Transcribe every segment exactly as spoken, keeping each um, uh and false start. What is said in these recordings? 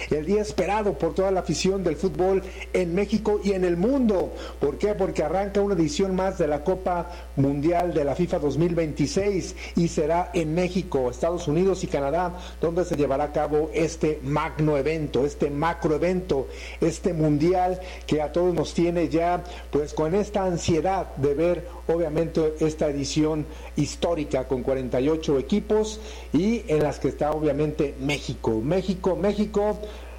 el día esperado por toda la afición del fútbol en México y en el mundo. ¿Por qué? Porque arranca una edición más de la Copa Mundial de la FIFA dos mil veintiséis y será en México, Estados Unidos y Canadá, donde se llevará a cabo este magno evento, este macro evento, este mundial que a todos nos tiene ya pues con esta ansiedad de ver obviamente esta edición histórica con cuarenta y ocho equipos y en las que está obviamente México. México, México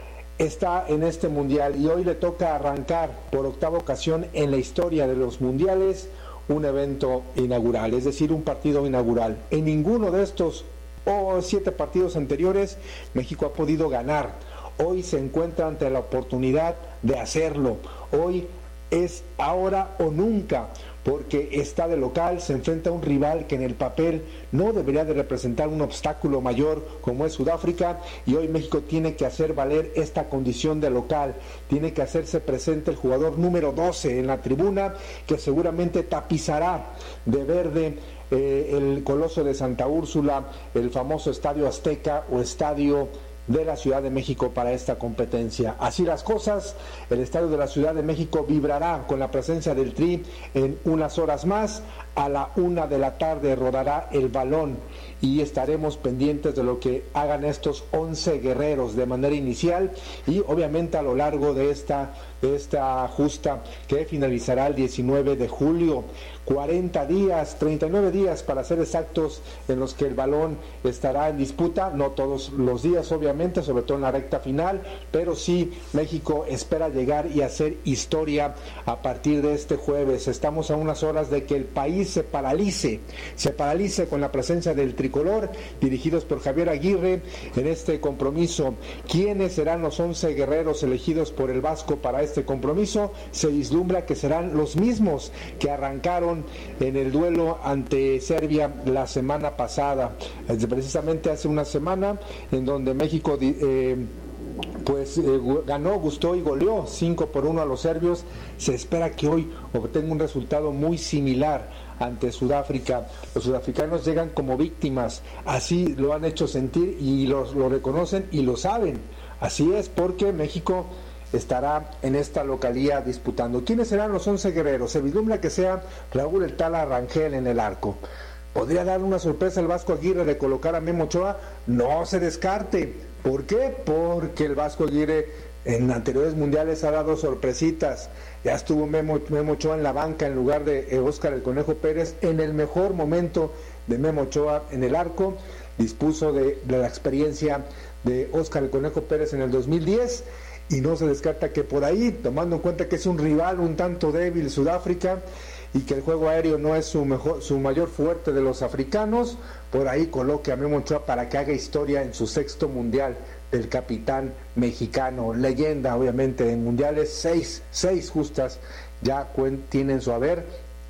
está en este mundial y hoy le toca arrancar por octava ocasión en la historia de los mundiales un evento inaugural, es decir, un partido inaugural. En ninguno de estos o siete partidos anteriores México ha podido ganar. Hoy se encuentra ante la oportunidad de hacerlo. Hoy es ahora o nunca, porque está de local, se enfrenta a un rival que en el papel no debería de representar un obstáculo mayor como es Sudáfrica, y hoy México tiene que hacer valer esta condición de local, tiene que hacerse presente el jugador número doce en la tribuna, que seguramente tapizará de verde eh, el Coloso de Santa Úrsula, el famoso Estadio Azteca o Estadio de la Ciudad de México para esta competencia. Así las cosas, el Estadio de la Ciudad de México vibrará con la presencia del Tri en unas horas más. A la una de la tarde rodará el balón y estaremos pendientes de lo que hagan estos once guerreros de manera inicial y obviamente a lo largo de esta, de esta justa que finalizará el diecinueve de julio. cuarenta días, treinta y nueve días para ser exactos, en los que el balón estará en disputa, no todos los días obviamente, sobre todo en la recta final, pero sí México espera llegar y hacer historia a partir de este jueves. Estamos a unas horas de que el país se paralice, se paralice con la presencia del tricolor, dirigidos por Javier Aguirre en este compromiso. ¿Quiénes serán los once guerreros elegidos por el Vasco para este compromiso? Se vislumbra que serán los mismos que arrancaron en el duelo ante Serbia la semana pasada, precisamente hace una semana, en donde México eh, pues eh, ganó, gustó y goleó cinco por uno a los serbios. Se espera que hoy obtenga un resultado muy similar ante Sudáfrica. Los sudafricanos llegan como víctimas, así lo han hecho sentir y los, lo reconocen y lo saben. Así es, porque México estará en esta localía disputando. ¿Quiénes serán los once guerreros? Se vislumbra que sea Raúl el Tala Rangel en el arco. ¿Podría dar una sorpresa el Vasco Aguirre de colocar a Memo Ochoa? No se descarte. ¿Por qué? Porque el Vasco Aguirre en anteriores mundiales ha dado sorpresitas. Ya estuvo Memo, Memo Ochoa en la banca en lugar de Óscar el Conejo Pérez. En el mejor momento de Memo Ochoa en el arco, dispuso de, de la experiencia de Óscar el Conejo Pérez en el dos mil diez. Y no se descarta que por ahí, tomando en cuenta que es un rival un tanto débil Sudáfrica y que el juego aéreo no es su mejor, su mayor fuerte de los africanos, por ahí coloque a Memo Ochoa para que haga historia en su sexto mundial del capitán mexicano, leyenda obviamente en mundiales, seis, seis justas ya tienen su haber,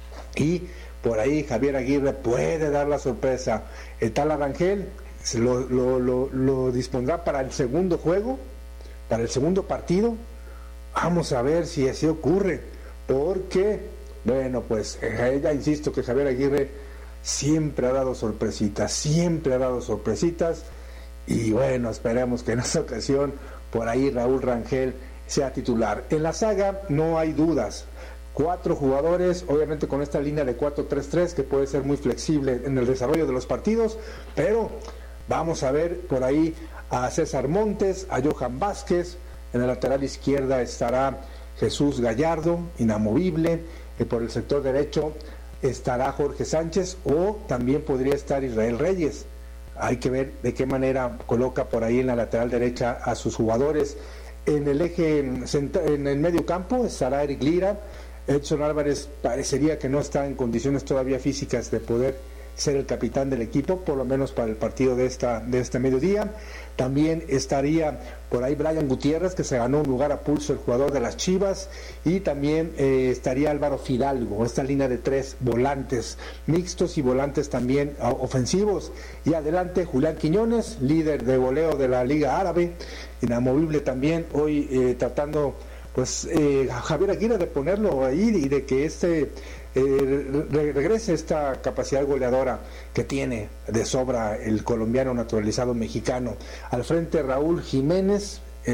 y por ahí Javier Aguirre puede dar la sorpresa. El Tala Rangel lo, lo, lo, lo dispondrá para el segundo juego, para el segundo partido. Vamos a ver si así ocurre, porque bueno, pues ya insisto que Javier Aguirre siempre ha dado sorpresitas, siempre ha dado sorpresitas, y bueno, esperemos que en esta ocasión por ahí Raúl Rangel sea titular. En la saga no hay dudas, cuatro jugadores, obviamente con esta línea de cuatro tres tres que puede ser muy flexible en el desarrollo de los partidos, pero vamos a ver por ahí a César Montes, a Johan Vázquez. En la lateral izquierda estará Jesús Gallardo, inamovible. Eh, por el sector derecho estará Jorge Sánchez, o también podría estar Israel Reyes. Hay que ver de qué manera coloca por ahí en la lateral derecha a sus jugadores. En el eje, en el medio campo estará Eric Lira. Edson Álvarez parecería que no está en condiciones todavía físicas de poder ser el capitán del equipo, por lo menos para el partido de esta de este mediodía. También estaría por ahí Brian Gutiérrez, que se ganó un lugar a pulso, el jugador de las Chivas, y también eh, estaría Álvaro Fidalgo, esta línea de tres volantes mixtos y volantes también uh, ofensivos, y adelante Julián Quiñones, líder de goleo de la Liga Árabe, inamovible también, hoy eh, tratando pues eh, a Javier Aguirre de ponerlo ahí y de que este Eh, re regrese esta capacidad goleadora que tiene de sobra el colombiano naturalizado mexicano. Al frente Raúl Jiménez,